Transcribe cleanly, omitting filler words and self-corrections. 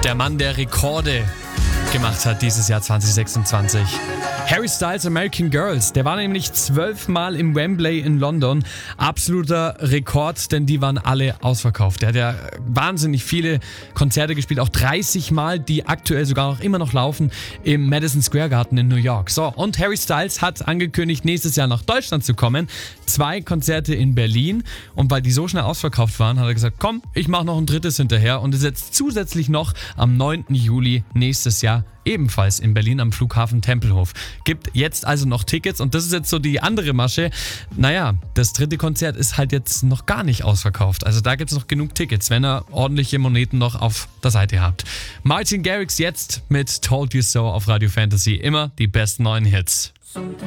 Der Mann, der Rekorde gemacht hat dieses Jahr 2026. Harry Styles American Girls, der war nämlich 12 Mal im Wembley in London. Absoluter Rekord, denn die waren alle ausverkauft. Der hat ja wahnsinnig viele Konzerte gespielt, auch 30 Mal, die aktuell sogar noch immer noch laufen, im Madison Square Garden in New York. So, und Harry Styles hat angekündigt, nächstes Jahr nach Deutschland zu kommen. 2 Konzerte in Berlin. Und weil die so schnell ausverkauft waren, hat er gesagt, komm, ich mache noch ein drittes hinterher. Und ist jetzt zusätzlich noch am 9. Juli nächstes Jahr ebenfalls in Berlin am Flughafen Tempelhof. Gibt jetzt also noch Tickets und das ist jetzt so die andere Masche. Naja, das dritte Konzert ist halt jetzt noch gar nicht ausverkauft. Also da gibt es noch genug Tickets, wenn ihr ordentliche Moneten noch auf der Seite habt. Martin Garrix jetzt mit Told You So auf Radio Fantasy. Immer die besten neuen Hits.